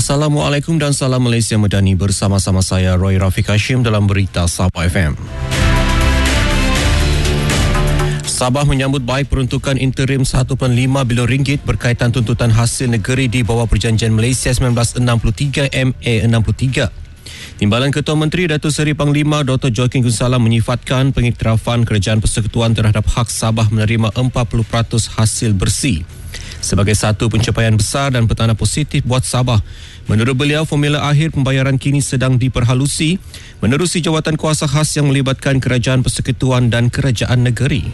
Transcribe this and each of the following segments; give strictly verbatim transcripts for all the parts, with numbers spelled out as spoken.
Assalamualaikum dan salam Malaysia Madani, bersama-sama saya Roy Rafiq Hashim dalam Berita Sabah F M. Sabah menyambut baik peruntukan interim satu perpuluhan lima bilion ringgit berkaitan tuntutan hasil negeri di bawah Perjanjian Malaysia seribu sembilan ratus enam puluh tiga M A enam puluh tiga. Timbalan Ketua Menteri Datuk Seri Panglima Doktor Joaquin Gunsalam menyifatkan pengiktirafan Kerajaan Persekutuan terhadap hak Sabah menerima empat puluh peratus hasil bersih sebagai satu pencapaian besar dan petanda positif buat Sabah. Menurut beliau, formula akhir pembayaran kini sedang diperhalusi menerusi jawatan kuasa khas yang melibatkan Kerajaan Persekutuan dan Kerajaan Negeri.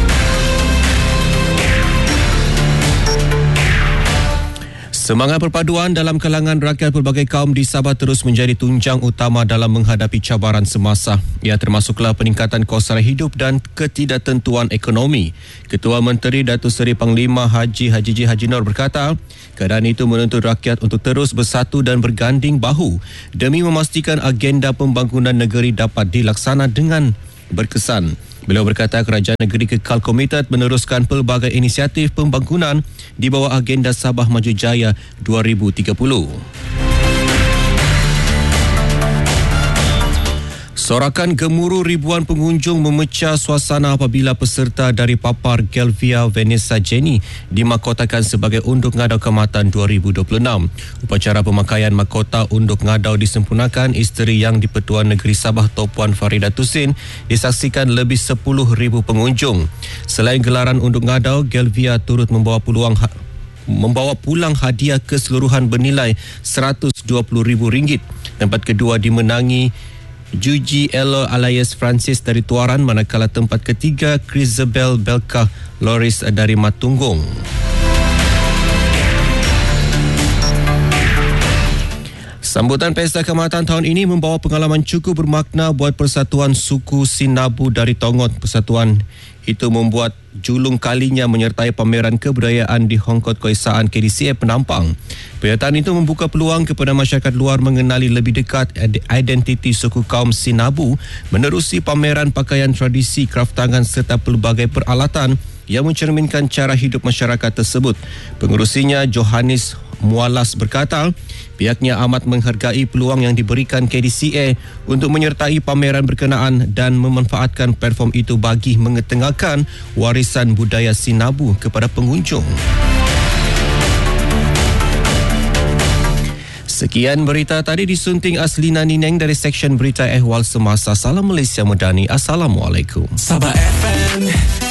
Semangat perpaduan dalam kalangan rakyat pelbagai kaum di Sabah terus menjadi tunjang utama dalam menghadapi cabaran semasa. Ia termasuklah peningkatan kos sara hidup dan ketidaktentuan ekonomi. Ketua Menteri Datuk Seri Panglima Haji Haji J. Haji Nur berkata, keadaan itu menuntut rakyat untuk terus bersatu dan berganding bahu demi memastikan agenda pembangunan negeri dapat dilaksana dengan berkesan. Beliau berkata kerajaan negeri kekal komited meneruskan pelbagai inisiatif pembangunan di bawah agenda Sabah Maju Jaya dua ribu tiga puluh. Sorakan gemuruh ribuan pengunjung memecah suasana apabila peserta dari papar Gelvia Vanessa Jenny dimahkotakan sebagai Unduk Ngadau Keamatan dua ribu dua puluh enam. Upacara pemakaian mahkota Unduk Ngadau disempurnakan isteri Yang di-Pertuan Negeri Sabah Topuan Farida Tusin disaksikan lebih sepuluh ribu pengunjung. Selain gelaran Unduk Ngadau, Gelvia turut membawa peluang ha- membawa pulang hadiah keseluruhan bernilai seratus dua puluh ribu ringgit. Tempat kedua dimenangi Juji Elo alias Francis dari Tuaran, manakala tempat ketiga Chrisabel Belka Loris dari Matunggung. Sambutan Pesta Keamatan tahun ini membawa pengalaman cukup bermakna buat Persatuan Suku Sinabu dari Tongot. Persatuan itu membuat julung kalinya menyertai pameran kebudayaan di Hongkot Keesaan K D C A Penampang. Penyertaan itu membuka peluang kepada masyarakat luar mengenali lebih dekat identiti suku kaum Sinabu menerusi pameran pakaian tradisi, kraftangan serta pelbagai peralatan yang mencerminkan cara hidup masyarakat tersebut. Pengerusinya Johannes Mualas berkata, pihaknya amat menghargai peluang yang diberikan K D C A untuk menyertai pameran berkenaan dan memanfaatkan platform itu bagi mengetengahkan warisan budaya Sinabu kepada pengunjung. Sekian berita tadi disunting Aslina Nineng dari Seksyen Berita Ehwal Semasa. Salam Malaysia Madani. Assalamualaikum. Sabah F M